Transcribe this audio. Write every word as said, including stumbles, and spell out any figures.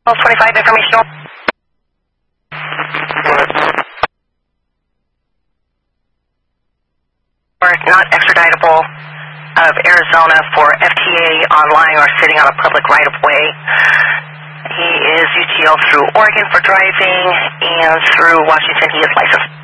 twenty-five informational. Or not extraditable out of Arizona for F T A online or sitting on a public right-of-way. He is U T L through Oregon for driving, and through Washington he is licensed.